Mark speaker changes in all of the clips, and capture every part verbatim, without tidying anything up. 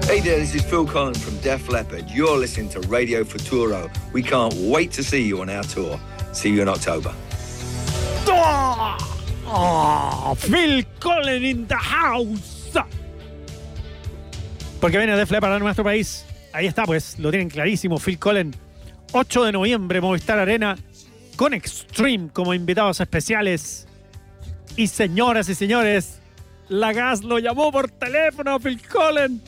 Speaker 1: Hey there, this is Phil Collins from Def Leppard. You're listening to Radio Futuro. We can't wait to see you on our tour. See you in October.
Speaker 2: Oh, oh, Phil Collins in the house. Porque viene Def Leppard a nuestro país. Ahí está, pues, lo tienen clarísimo. Phil Collins, ocho de noviembre, Movistar Arena, con Extreme como invitados especiales. Y señoras y señores, Lagaz lo llamó por teléfono a Phil Collins.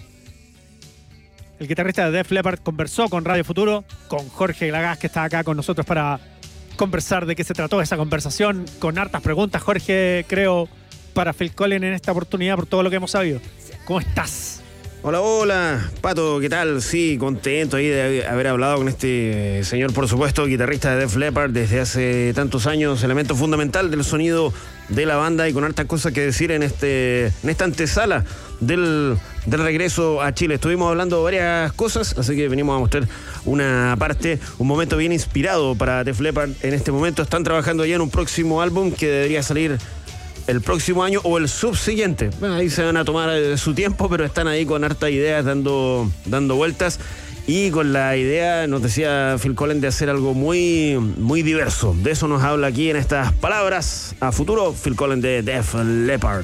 Speaker 2: El guitarrista de Def Leppard conversó con Radio Futuro, con Jorge Lagaz, que está acá con nosotros para conversar de qué se trató esa conversación, con hartas preguntas, Jorge, creo, para Phil Collins en esta oportunidad por todo lo que hemos sabido. ¿Cómo estás?
Speaker 3: Hola, hola, Pato, ¿qué tal? Sí, contento ahí de haber hablado con este señor, por supuesto, guitarrista de Def Leppard desde hace tantos años, elemento fundamental del sonido de la banda y con hartas cosas que decir en este en esta antesala del, del regreso a Chile. Estuvimos hablando de varias cosas, así que venimos a mostrar una parte, un momento bien inspirado para Def Leppard en este momento. Están trabajando ya en un próximo álbum que debería salir el próximo año o el subsiguiente. Bueno, ahí se van a tomar su tiempo, pero están ahí con hartas ideas dando, dando vueltas y con la idea, nos decía Phil Collins, de hacer algo muy, muy diverso. De eso nos habla aquí en estas palabras a futuro Phil Collins de Def Leppard.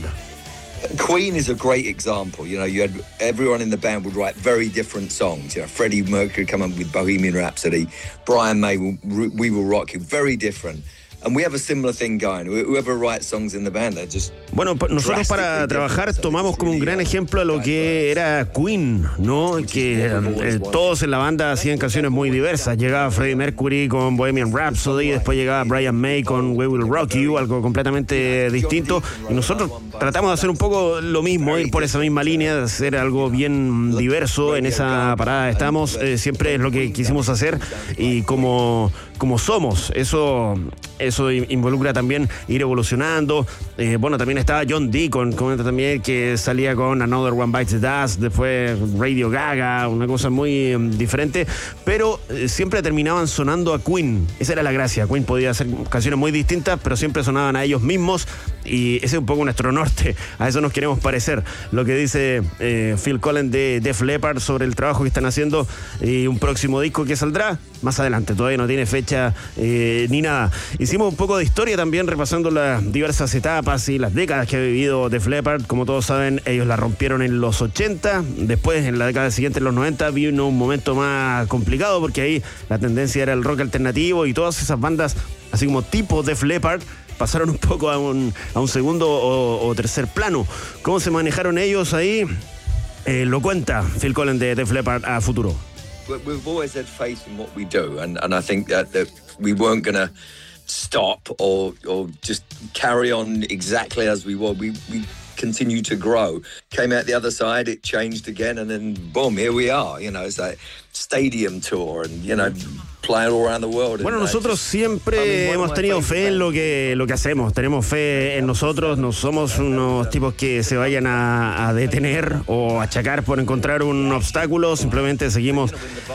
Speaker 1: Queen is a great example. You know, you had everyone in the band would write very different songs. You know, Freddie Mercury come up with Bohemian Rhapsody, Brian May, will, We Will Rock You, very different. And we have a similar thing going. Whoever writes songs in the band, they're just...
Speaker 3: Bueno, nosotros para trabajar tomamos como un gran ejemplo a lo que era Queen, ¿no? Que eh, todos en la banda hacían canciones muy diversas. Llegaba Freddie Mercury con Bohemian Rhapsody, después llegaba Brian May con We Will Rock You, algo completamente distinto. Y nosotros tratamos de hacer un poco lo mismo, ir por esa misma línea, de hacer algo bien diverso. En esa parada estamos, eh, siempre es lo que quisimos hacer y como, como somos. Eso... Eso involucra también ir evolucionando. Eh, bueno, también estaba John Deacon, comenta también que salía con Another One Bites the Dust, después Radio Gaga, una cosa muy um, diferente, pero eh, siempre terminaban sonando a Queen. Esa era la gracia. Queen podía hacer canciones muy distintas, pero siempre sonaban a ellos mismos y ese es un poco nuestro norte. A eso nos queremos parecer. Lo que dice eh, Phil Collins de Def Leppard sobre el trabajo que están haciendo y un próximo disco que saldrá más adelante. Todavía no tiene fecha eh, ni nada. Hicimos un poco de historia también, repasando las diversas etapas y las décadas que ha vivido Def Leppard. Como todos saben, ellos la rompieron en los ochenta. Después, en la década siguiente, en los noventa, vino un momento más complicado porque ahí la tendencia era el rock alternativo y todas esas bandas, así como tipo Def Leppard, pasaron un poco a un, a un segundo o, o tercer plano. ¿Cómo se manejaron ellos ahí? Eh, lo cuenta Phil Collins de Def Leppard a futuro.
Speaker 1: We've always had faith in what we do, and, and I think that, that we weren't going to stop or or just carry on exactly as we were. We we continue to grow. Came out the other side, it changed again, and then boom, here we are. You know, it's like stadium tour, and you know, playing all around the world.
Speaker 3: Bueno, nosotros siempre hemos tenido fe en lo que lo que hacemos. Tenemos fe en nosotros. No somos unos tipos que se vayan a, a detener o achacar por encontrar un obstáculo. Simplemente seguimos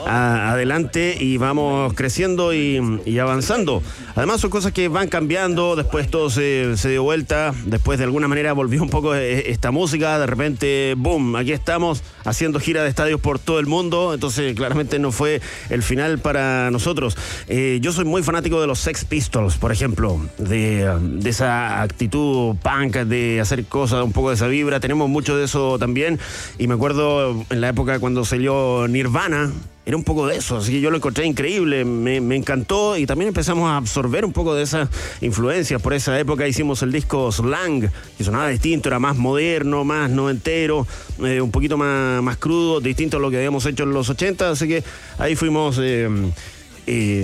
Speaker 3: a, adelante y vamos creciendo y, y avanzando. Además son cosas que van cambiando. Después todo se, se dio vuelta. Después de alguna manera volvió un poco esta música. De repente, boom, aquí estamos haciendo gira de estadios por todo el mundo. Entonces claramente no fue el final para nosotros. Nosotros. Eh, yo soy muy fanático de los Sex Pistols, por ejemplo, de, de esa actitud punk, de hacer cosas, un poco de esa vibra. Tenemos mucho de eso también. Y me acuerdo en la época cuando salió Nirvana, era un poco de eso, así que yo lo encontré increíble, me, me encantó y también empezamos a absorber un poco de esas influencias. Por esa época hicimos el disco Slang, que sonaba distinto, era más moderno, más noventero, eh, un poquito más, más crudo, distinto a lo que habíamos hecho en los ochenta, así que ahí fuimos eh, eh,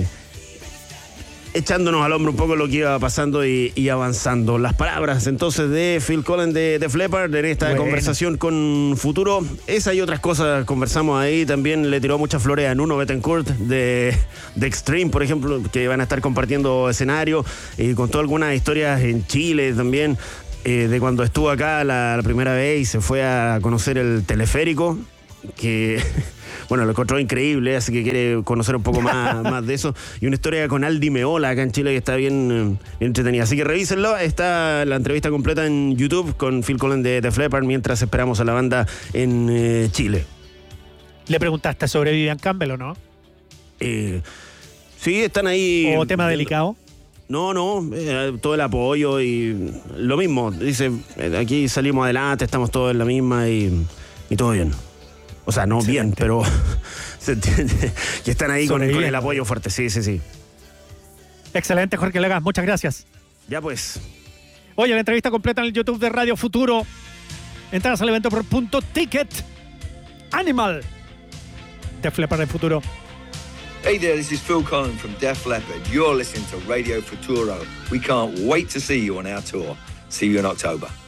Speaker 3: echándonos al hombro un poco lo que iba pasando y, y avanzando. Las palabras entonces de Phil Collins de Def Leppard en esta bueno. conversación con Futuro. Esa y otras cosas conversamos ahí. También le tiró muchas flores a Nuno Bettencourt de, de Extreme, por ejemplo, que van a estar compartiendo escenario y contó algunas historias en Chile también, eh, de cuando estuvo acá la, la primera vez y se fue a conocer el teleférico, que... Bueno, lo encontró increíble, así que quiere conocer un poco más, más de eso. Y una historia con Aldi Meola acá en Chile que está bien, bien entretenida. Así que revísenlo. Está la entrevista completa en YouTube con Phil Collins de Def Leppard mientras esperamos a la banda en eh, Chile.
Speaker 2: ¿Le preguntaste sobre Vivian Campbell o no?
Speaker 3: Eh, sí, están ahí.
Speaker 2: ¿O tema delicado?
Speaker 3: No, no, eh, todo el apoyo y lo mismo. Dice, eh, aquí salimos adelante, estamos todos en la misma y, y todo bien. O sea, no Excelente. bien, pero se entiende que están ahí con, con el apoyo fuerte. Sí, sí, sí.
Speaker 2: Excelente, Jorge Lagas, muchas gracias.
Speaker 3: Ya pues.
Speaker 2: Oye, la entrevista completa en el YouTube de Radio Futuro. Entradas al evento por punto ticket. Animal. Def Leppard del futuro.
Speaker 1: Hey there, this is Phil Collins from Def Leppard. You're listening to Radio Futuro. We can't wait to see you on our tour. See you in October.